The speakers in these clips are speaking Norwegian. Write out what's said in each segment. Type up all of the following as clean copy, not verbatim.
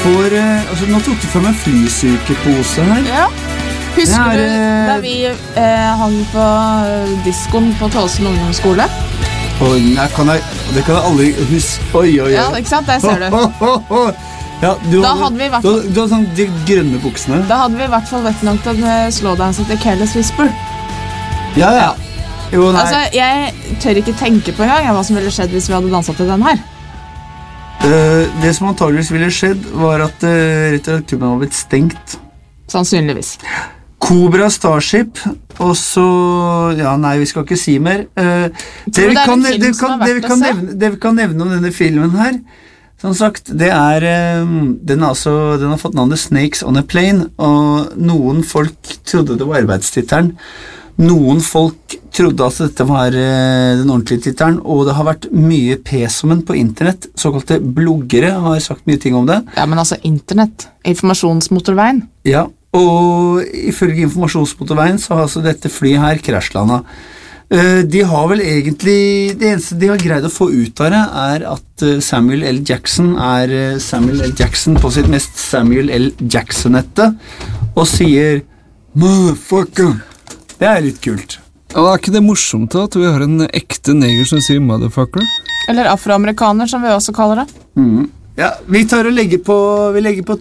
Altså, nå tok du frem en flysykepose her. Ja. Husker du da vi hang på diskoen på Tåsen ungdomsskole? Det kan jeg aldri huske. Oi. Ja, ikke sant? Der ser du. Ja, Da hadde vi i hvert fall- du hadde sånn de grønne buksene. Da hadde vi i hvert fall vett nok til å slowdance til Careless Whisper. Ja. Jo, nei. Altså, jeg tør ikke tenke på engang hva som ville skjedd hvis vi hadde danset til den her. Det som antageligvis ville skjedd var at rett og slett klubben var blitt stengt. Sannsynligvis. Cobra Starship, og så... Ja, nei, vi skal ikke si mer. Det vi kan nevne om denne filmen her, som sagt, den har fått navnet Snakes on a Plane, og noen folk trodde det var arbeidstittelen. Noen folk trodde at dette var den ordentlige tittelen, og det har vært mye pes om den på internett. Såkalte bloggere har sagt mye ting om det. Ja, men altså internett, informasjonsmotorveien. Ja, og ifølge informasjonsmotorveien så har altså dette flyet her krasjlandet. De har vel egentlig, det eneste de har greid å få ut av det er at Samuel L. Jackson er Samuel L. Jackson på sitt mest Samuel L. Jackson-ette og sier motherfucker. Det er litt kult. Ja, er ikke det morsomt da, at vi har en ekte neger som sier motherfucker? Eller afroamerikaner, som vi også kaller det. Ja, vi legger på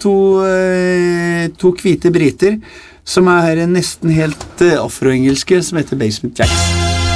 to hvite briter som er nesten helt afroengelske, som heter Basement Jacks.